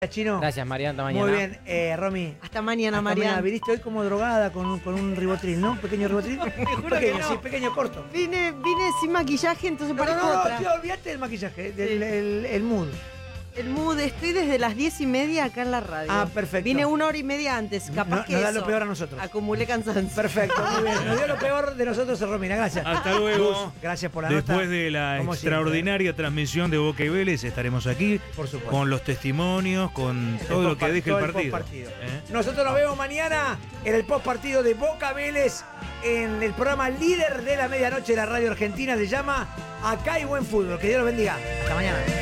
Chino. Gracias, Mariana. Hasta mañana. Muy bien, Romy. Hasta mañana, Hasta Mariana. mañana. Viniste hoy como drogada con un ribotril, ¿no? Un pequeño ribotril. Pequeño, no. sí, pequeño, corto. Vine sin maquillaje, entonces No, parezco no, otra. tío, olvídate del maquillaje, el mood. El mood, estoy desde las 10:30 acá en la radio. Ah, perfecto. Vine 1 hora y media antes, capaz No- que nos da eso. lo peor a nosotros. Acumulé cansancio. Perfecto, muy bien. Nos dio lo peor de nosotros, Romina. Gracias. Hasta luego. Luz, gracias por la nota. Después de la Como extraordinaria transmisión de Boca y Vélez, estaremos aquí Por supuesto. con los testimonios, con siempre. todo lo que deje el Todo partido. postpartido. ¿Eh? Nosotros nos vemos mañana en el post partido de Boca Vélez en el programa líder de la medianoche de la radio argentina. Se llama Acá hay buen fútbol. Que Dios los bendiga. Hasta mañana.